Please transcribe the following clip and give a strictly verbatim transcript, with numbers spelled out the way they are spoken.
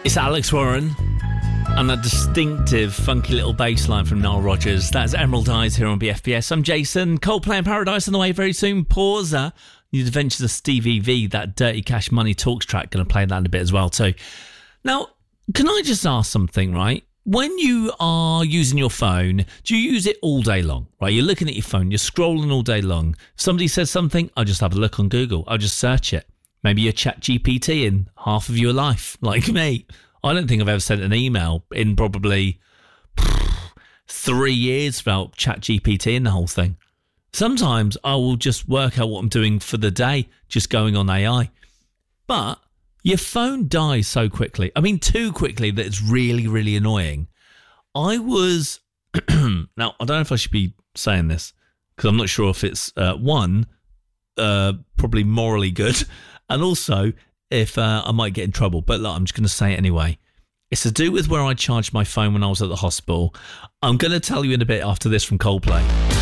It's Alex Warren and that distinctive, funky little bass line from Nile Rodgers. That's Emerald Eyes here on B F B S. I'm Jason. Coldplay in Paradise on the way very soon. Pauser. The Adventures of Stevie V, that Dirty Cash Money Talks track. Going to play that in a bit as well too. Now, can I just ask something, right? When you are using your phone, do you use it all day long, right? You're looking at your phone, you're scrolling all day long. Somebody says something, I'll just have a look on Google. I'll just search it. Maybe you're Chat G P T in half of your life, like me. I don't think I've ever sent an email in probably three years without Chat G P T in the whole thing. Sometimes I will just work out what I'm doing for the day, just going on A I. But your phone dies so quickly. I mean, too quickly that it's really, really annoying. I was... now, I don't know if I should be saying this, because I'm not sure if it's, uh, one, uh, probably morally good, and also if uh, I might get in trouble. But look, I'm just going to say it anyway. It's to do with where I charged my phone when I was at the hospital. I'm going to tell you in a bit after this from Coldplay.